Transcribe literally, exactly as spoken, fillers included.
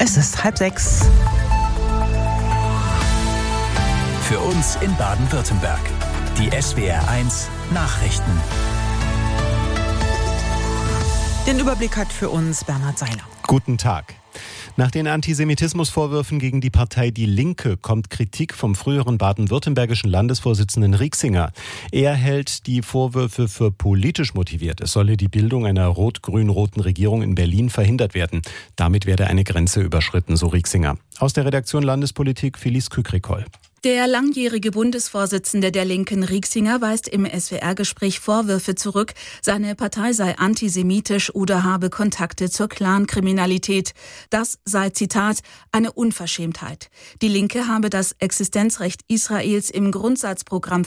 Es ist halb sechs. Für uns in Baden-Württemberg. Die S W R eins Nachrichten. Den Überblick hat für uns Bernhard Seiler. Guten Tag. Nach den Antisemitismusvorwürfen gegen die Partei Die Linke kommt Kritik vom früheren baden-württembergischen Landesvorsitzenden Riexinger. Er hält die Vorwürfe für politisch motiviert. Es solle die Bildung einer rot-grün-roten Regierung in Berlin verhindert werden. Damit werde eine Grenze überschritten, so Riexinger. Aus der Redaktion Landespolitik Felice Kükrikol. Der langjährige Bundesvorsitzende der Linken Riexinger weist im S W R-Gespräch Vorwürfe zurück, seine Partei sei antisemitisch oder habe Kontakte zur Clankriminalität. Das sei, Zitat, eine Unverschämtheit. Die Linke habe das Existenzrecht Israels im Grundsatzprogramm